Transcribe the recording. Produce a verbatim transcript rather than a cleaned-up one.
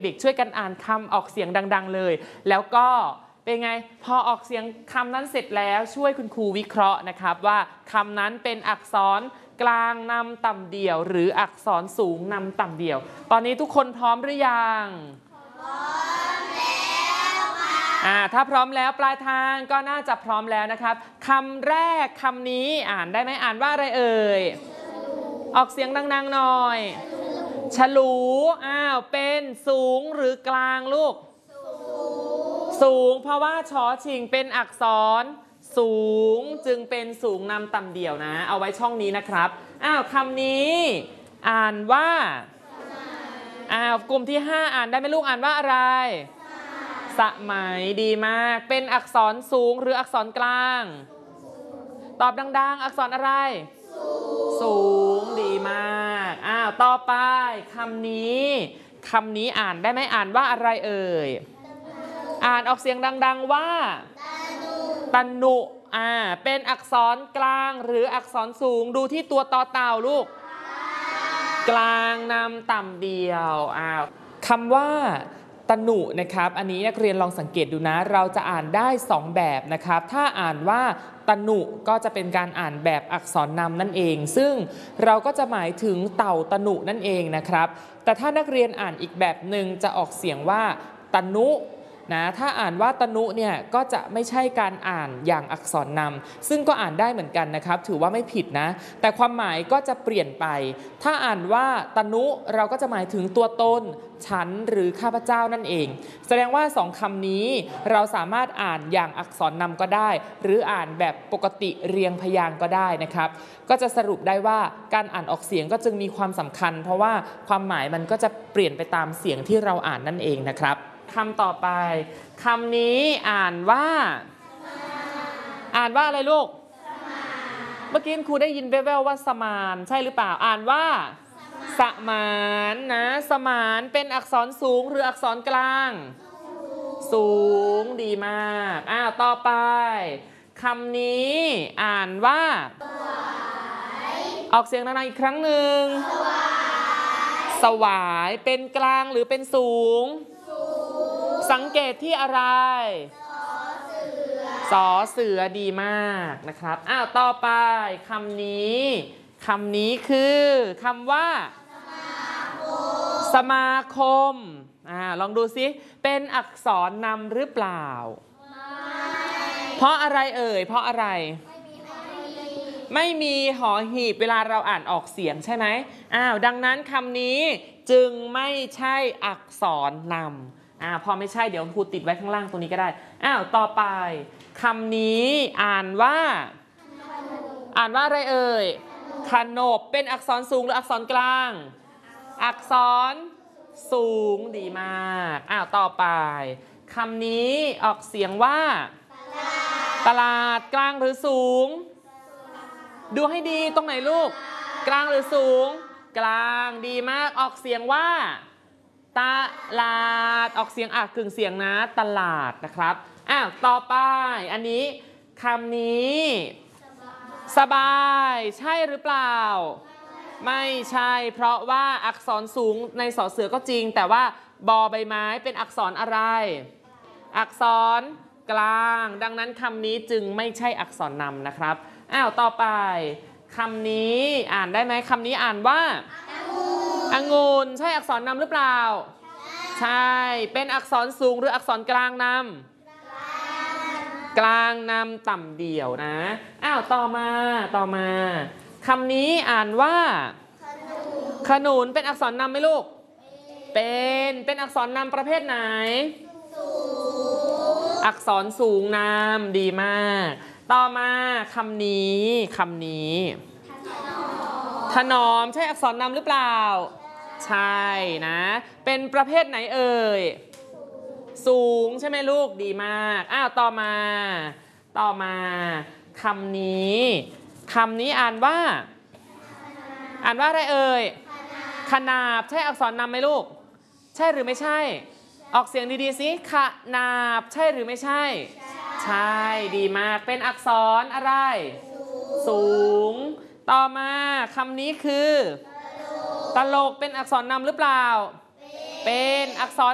เด็กช่วยกันอ่านคำออกเสียงดังๆเลยแล้วก็เป็นไงพอออกเสียงคำนั้นเสร็จแล้วช่วยคุณครูวิเคราะห์นะครับว่าคำนั้นเป็นอักษรกลางนำต่ำเดี่ยวหรืออักษรสูงนำต่ำเดี่ยวตอนนี้ทุกคนพร้อมหรือยังพร้อมแล้วค่ะอ่าถ้าพร้อมแล้วปลายทางก็น่าจะพร้อมแล้วนะครับคำแรกคำนี้อ่านได้ไหมอ่านว่าอะไรเอ่ยออกเสียงดังๆหน่อยฉลูอ้าวเป็นสูงหรือกลางลูกสูงเพราะว่าชอชิงเป็นอักษรสูงจึงเป็นสูงนำต่ำเดี่ยวนะเอาไว้ช่องนี้นะครับอ้าวคำนี้อ่านว่าอ้าวกลุ่มที่ห้าอ่านได้ไหมลูกอ่านว่าอะไรสมัยดีมากเป็นอักษรสูงหรืออักษรกลางตอบดังๆอักษรอะไรสูงดีมากอ้าวต่อไปคำนี้คำนี้อ่านได้ไหมอ่านว่าอะไรเอ่ยอ่านออกเสียงดังๆว่าตนุอ่าเป็นอักษรกลางหรืออักษรสูงดูที่ตัวต่อเต่าลูกกลางนำต่ำเดียวอ้าวคำว่าตนุนะครับอันนี้นักเรียนลองสังเกตดูนะเราจะอ่านได้สองแบบนะครับถ้าอ่านว่าตนุก็จะเป็นการอ่านแบบอักษรนำนั่นเองซึ่งเราก็จะหมายถึงเต่าตนุนั่นเองนะครับแต่ถ้านักเรียนอ่านอีกแบบหนึ่งจะออกเสียงว่าตนุนะถ้าอ่านว่าตนุเนี่ยก็จะไม่ใช่การอ่านอย่างอักษรนำซึ่งก็อ่านได้เหมือนกันนะครับถือว่าไม่ผิดนะแต่ความหมายก็จะเปลี่ยนไปถ้าอ่านว่าตนุเราก็จะหมายถึงตัวตนฉันหรือข้าพเจ้านั่นเองแสดงว่าสองคำนี้เราสามารถอ่านอย่างอักษรนำก็ได้หรืออ่านแบบปกติเรียงพยางค์ก็ได้นะครับก็จะสรุปได้ว่าการอ่านออกเสียงก็จึงมีความสำคัญเพราะว่าความหมายมันก็จะเปลี่ยนไปตามเสียงที่เราอ่านนั่นเองนะครับคำต่อไปคำนี้อ่านว่าอ่านว่าอะไรลูกเมื่อกี้ครูได้ยินแว่วๆว่าสมานใช่หรือเปล่าอ่านว่าสมานนะสมานเป็นอักษรสูงหรืออักษรกลางสูงดีมากอ้าวต่อไปคำนี้อ่านว่าออกเสียงดังๆอีกครั้งหนึ่งสวายเป็นกลางหรือเป็นสูงสังเกตที่อะไรสอเสือดีมากนะครับอ้าวต่อไปคำนี้คำนี้คือคำว่าสมาคมอ่าลองดูซิเป็นอักษรนำหรือเปล่าเพราะอะไรเอ่ยเพราะอะไรไม่มีหอหีบเวลาเราอ่านออกเสียงใช่ไหมอ้าวดังนั้นคำนี้จึงไม่ใช่อักษรนำอ่าพอไม่ใช่เดี๋ยวครูติดไว้ข้างล่างตรงนี้ก็ได้อ้าวต่อไปคำนี้อ่านว่าอ่านว่าอะไรเอ่ยขนบเป็นอักษรสูงหรืออักษรกลางอักษรสูงดีมากอ้าวต่อไปคำนี้ออกเสียงว่าตลาดกลางหรือสูงดูให้ดีตรงไหนลูกกลางหรือสูงกลางดีมากออกเสียงว่าตลาดออกเสียงอ่ะกึ่งเสียงนะตลาดนะครับอ้าวต่อไปอันนี้คำนี้สบายใช่หรือเปล่าไม่ใช่เพราะว่าอักษรสูงในสอเสือก็จริงแต่ว่าบอใบไม้เป็นอักษรอะไรอักษรกลางดังนั้นคำนี้จึงไม่ใช่อักษรนำนะครับอ้าวต่อไปคำนี้อ่านได้ไหมคำนี้อ่านว่าองุ่นใช่อักษรนำหรือเปล่าใช่เป็นอักษรสูงหรืออักษรกลางนำกลางนำต่ำเดี่ยวนะอ้าวต่อมาต่อมาคำนี้อ่านว่าขนุนเป็นอักษรนำไหมลูกเป็นเป็นอักษรนำประเภทไหนอักษรสูงนำดีมากต่อมาคำนี้คำนี้ถนอมใช่อักษรนำหรือเปล่าใช่นะเป็นประเภทไหนเอ่ยสูงใช่ไหมลูกดีมากอ้าวต่อมาต่อมาคำนี้คำนี้อ่านว่าอ่านว่าอะไรเอ่ยขนาบใช่อักษรนำไหมลูกใช่หรือไม่ใช่ออกเสียงดีๆสิขนาบใช่หรือไม่ใช่ใช่ดีมากเป็นอักษรอะไรสูงต่อมาคำนี้คือตลกเป็นอักษรนำหรือเปล่าเป็นอักษร